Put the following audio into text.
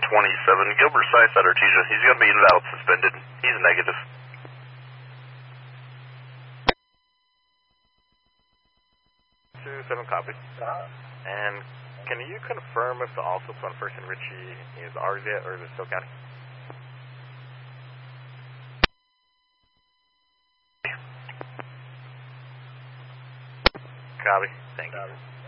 Gilbert Sice at Artesia. He's going to be invalid suspended. He's negative. 27 copy. And can you confirm if the also on First and Ritchie is ours yet, or is it still county? Copy. Thank you.